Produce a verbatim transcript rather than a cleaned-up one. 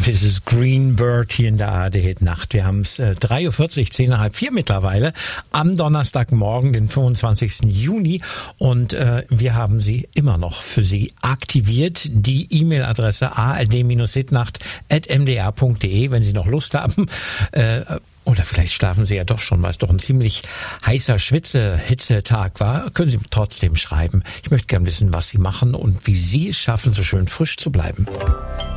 this is Greenbird hier in der A R D Hit Nacht. Wir haben es äh, drei Uhr vierzig, zehn nach halb vier mittlerweile, am Donnerstagmorgen, den fünfundzwanzigsten Juni. Und äh, wir haben sie immer noch für Sie aktiviert. Die E-Mail-Adresse a r d hitnacht at m d r punkt d e, wenn Sie noch Lust haben. Äh, Oder vielleicht schlafen Sie ja doch schon, weil es doch ein ziemlich heißer Schwitze-Hitzetag war. Können Sie trotzdem schreiben. Ich möchte gerne wissen, was Sie machen und wie Sie es schaffen, so schön frisch zu bleiben.